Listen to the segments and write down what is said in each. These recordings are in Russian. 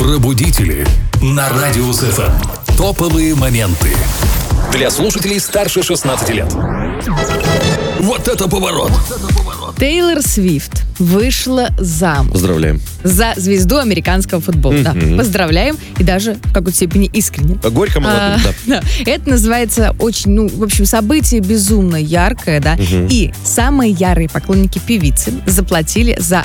Пробудители на Радио СФМ. Топовые моменты для слушателей старше 16 лет. Вот это поворот! Тейлор Свифт вышла замуж. Поздравляем. За звезду американского футбола. Да, поздравляем. И даже в какой-то степени искренне. Горько молодым, да. Это называется очень, в общем, событие безумно яркое, да. И самые ярые поклонники певицы заплатили за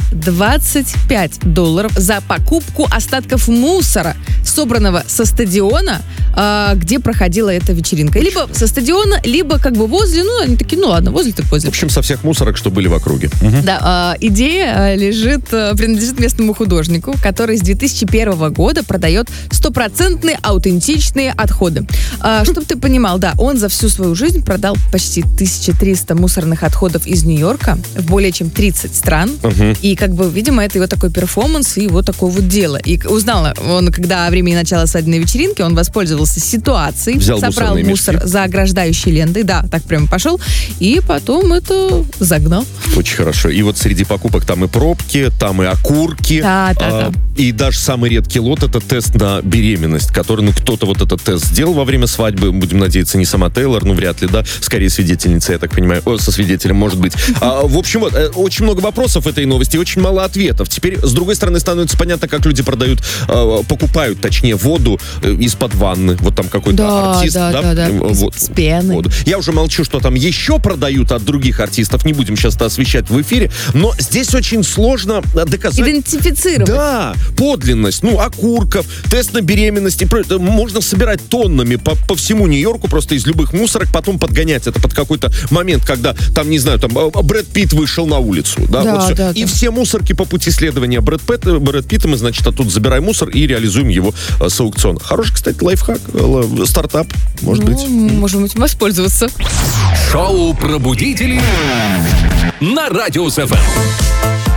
$25 за покупку остатков мусора, собранного со стадиона, где проходила эта вечеринка. Либо со стадиона, либо как бы возле, они такие, ладно, возле так возле. В общем, со всех мусорок, что были в округе. Да, идея принадлежит местному художнику, который с 2001 года продает стопроцентные аутентичные отходы. Чтобы ты понимал, да, он за всю свою жизнь продал почти 1300 мусорных отходов из Нью-Йорка в более чем 30 стран. И видимо, это его такой перформанс и его такое вот дело. И узнала он, когда времени начала свадебной вечеринки, он воспользовался ситуацией, собрал мусор за ограждающей лентой, да, так прямо пошел, и потом это загнал. Очень хорошо. И вот среди покупок там и пробки, там и окурки. Да. И даже самый редкий лот — это тест на беременность, который, кто-то вот этот тест сделал во время свадьбы. Будем надеяться, не сама Тейлор, вряд ли, да. Скорее, свидетельница, я так понимаю. Со свидетелем, может быть. В общем, очень много вопросов этой новости и очень мало ответов. Теперь, с другой стороны, становится понятно, как люди покупают, точнее, воду из-под ванны. Вот там какой-то артист. Да. С пеной. Воду. Я уже молчу, что там еще продают от других артистов. Не будем сейчас это освещать в эфире. Но здесь очень сложно доказать. Идентифицировать. Да, подлинность, окурков, тест на беременность. Можно собирать тоннами по всему Нью-Йорку просто из любых мусорок, потом подгонять это под какой-то момент, когда там, не знаю, Брэд Питт вышел на улицу. Да. И все мусорки по пути следования Брэд Питта мы, значит, оттуда забираем мусор и реализуем его с аукциона. Хороший, кстати, лайфхак, стартап, может быть. Можем воспользоваться. Шоу «Пробудители» на Радио СФМ.